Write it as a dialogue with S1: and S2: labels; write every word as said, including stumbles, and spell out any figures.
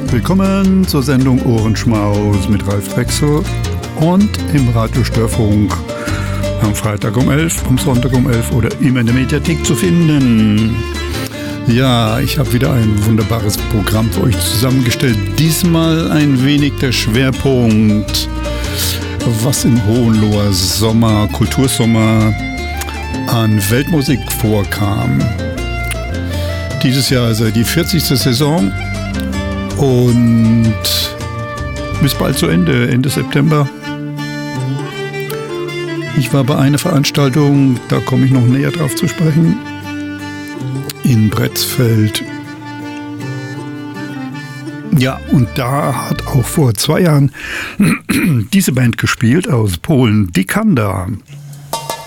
S1: Willkommen zur Sendung Ohrenschmaus mit Ralf Drechsel und im Radiostörfunk am Freitag um elf, am Sonntag um elf oder immer in der Mediathek zu finden. Ja, ich habe wieder ein wunderbares Programm für euch zusammengestellt. Diesmal ein wenig der Schwerpunkt, was im Hohenloher Sommer, Kultursommer an Weltmusik vorkam. Dieses Jahr ist also die vierzigste Saison und bis bald zu Ende, Ende September. Ich war bei einer Veranstaltung, da komme ich noch näher drauf zu sprechen, in Bretzfeld. Ja, und da hat auch vor zwei Jahren diese Band gespielt aus Polen, Dikanda.